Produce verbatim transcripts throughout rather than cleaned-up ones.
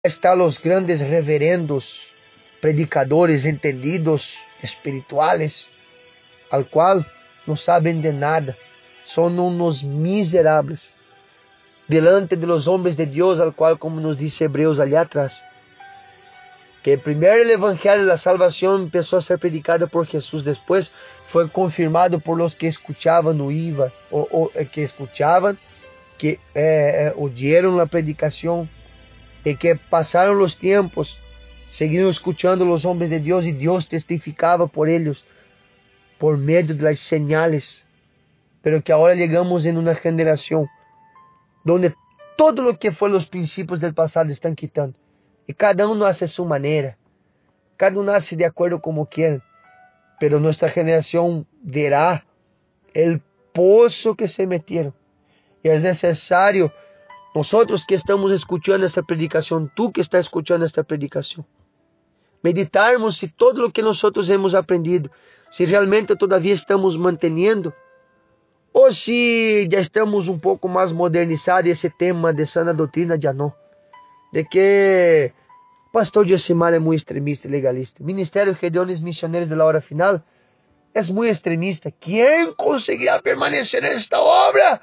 están los grandes reverendos, predicadores entendidos, espirituales, al cual no saben de nada, son unos miserables, delante de los hombres de Dios, al cual, como nos dice Hebreos allá atrás, que primero el evangelio de la salvación empezó a ser predicado por Jesús, después fue confirmado por los que escuchaban o iban, o, o que escuchaban, que eh, oyeron la predicación, y que pasaron los tiempos, siguieron escuchando los hombres de Dios y Dios testificaba por ellos, por medio de las señales, pero que ahora llegamos en una generación donde todo lo que fue los principios del pasado están quitando, y cada uno hace su manera, cada uno hace de acuerdo como quiere, pero nuestra generación verá el pozo que se metieron, y es necesario nosotros que estamos escuchando esta predicación, tú que estás escuchando esta predicación, meditarmos si todo lo que nosotros hemos aprendido, si realmente todavía estamos manteniendo, ou se já estamos um pouco mais modernizados esse tema de sana doutrina já não. De que o pastor Josimar é muito extremista e legalista. O Ministério Redeones Missioneiros da Hora Final é muito extremista. Quem conseguirá permanecer nesta obra?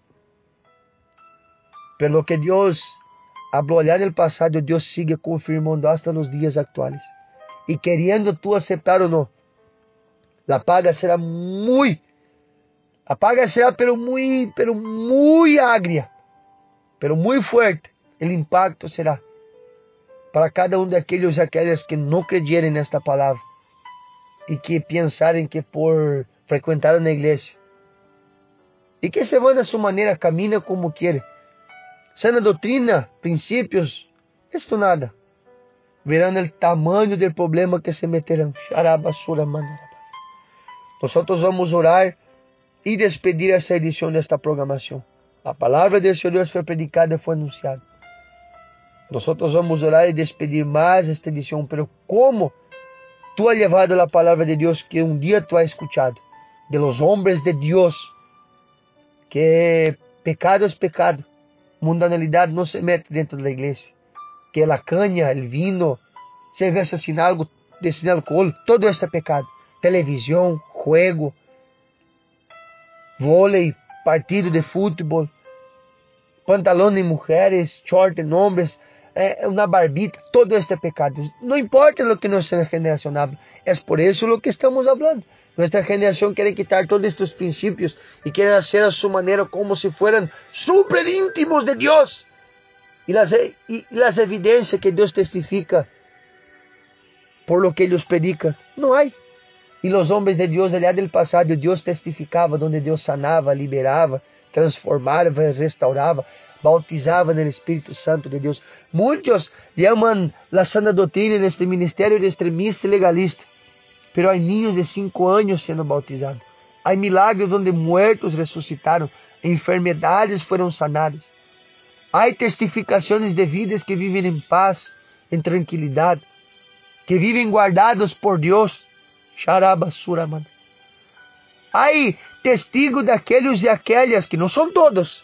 Pelo que Deus habló allá no passado, Deus sigue confirmando hasta os dias atuais. E querendo tu aceitar ou não, a paga será muito A paga será pero muy, pero muy agria, pero muy fuerte. El impacto será para cada um daqueles e aquelas que não crederem nesta palavra e que pensarem que por frequentar a igreja e que se vão da sua maneira, camina como querem. Sana doutrina, princípios, isto nada. Verão o tamanho do problema que se meterão. Xarabasura mandaraba. Nós vamos orar e despedir essa edição desta programação. A palavra de Deus foi predicada e foi anunciada. Nós vamos orar e despedir mais esta edição, pero como tu has levado a palavra de Deus que um dia tu has escuchado, de los hombres de Deus, que pecado é pecado, mundanalidade não se mete dentro da igreja, que a canha, o vino, cerveja sin algo, sem álcool, todo este é pecado. Televisão, juego, vôlei, partido de futebol, pantalão em mulheres, short em homens, é, uma barbita, todo este é pecado. Não importa o que nossa geração habla, é por isso o que estamos falando. Nossa geração quer quitar todos estes princípios e quer fazer a sua maneira como se fueran super íntimos de Deus. E as, e, e as evidências que Deus testifica por lo que eles predicam, não há. E os homens de Deus, allá do passado, Deus testificava, onde Deus sanava, liberava, transformava, restaurava, bautizava no Espírito Santo de Deus. Muitos chamam a sana doutrina neste ministério de extremista e legalista, pero há niños de cinco anos sendo bautizados. Há milagres onde muertos ressuscitaram, enfermedades foram sanadas. Há testificações de vidas que vivem em paz, em tranquilidade, que vivem guardados por Deus. Xarabasuraman. Há testigos daqueles e aquelas, que não são todos,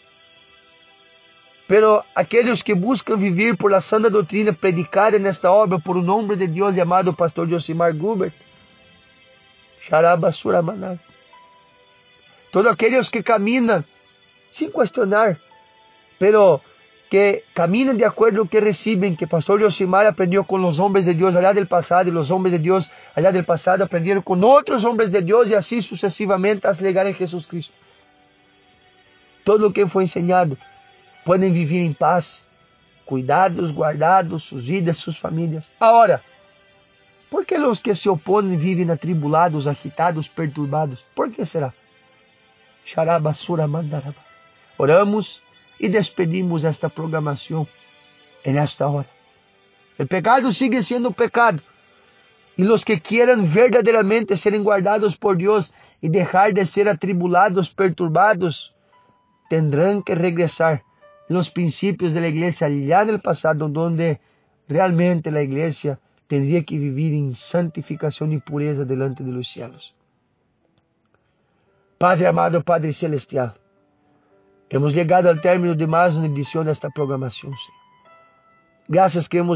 pero aqueles que buscam viver por la sana doutrina predicada nesta obra por um nome de Deus chamado pastor Josimar Gubert. Xarabasuraman. Todos aqueles que caminham sem questionar, pero que caminam de acordo com o que recebem, que pastor Josimar aprendeu com os homens de Deus allá del passado, e os homens de Deus allá del passado aprenderam com outros homens de Deus, e assim sucessivamente hasta chegar em Jesus Cristo. Todo o que foi ensinado, podem viver em paz, cuidados, guardados, suas vidas, suas famílias. Agora, por que os que se opõem vivem atribulados, agitados, perturbados? Por que será? Xarabasura mandaraba. Oramos e despedimos esta programação en esta hora. O pecado sigue sendo pecado. E os que quieran verdadeiramente serem guardados por Deus e deixar de ser atribulados, perturbados, tendrán que regressar los princípios de la iglesia allá del pasado, donde realmente la iglesia tendría que vivir en santificación y pureza delante de los cielos. Padre amado, Padre celestial, hemos llegado al término de mais uma edição desta programação, Senhor. Graças que hemos